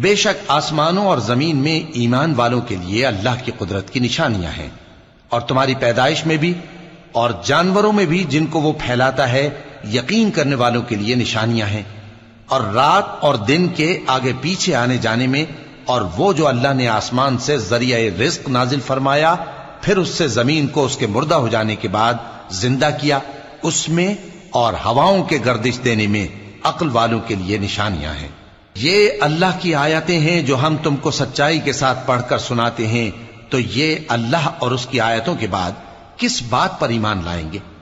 बेशक आसमानों और जमीन में ईमान वालों के लिए अल्लाह की कुदरत की निशानियां हैं, और तुम्हारी पैदाइश में भी और जानवरों में भी जिनको वो फैलाता है यकीन करने वालों के लिए निशानियां हैं, और रात और दिन के आगे पीछे आने जाने में, और वो जो अल्लाह ने आसमान से जरिया रिज्क नाजिल फरमाया फिर उससे जमीन को उसके मुर्दा हो जाने के बाद जिंदा किया, उसमें और हवाओं के गर्दिश देने में अक्ल वालों के लिए निशानियां हैं। ये अल्लाह की आयतें हैं जो हम तुमको सच्चाई के साथ पढ़कर सुनाते हैं, तो ये अल्लाह और उसकी आयतों के बाद किस बात पर ईमान लाएंगे?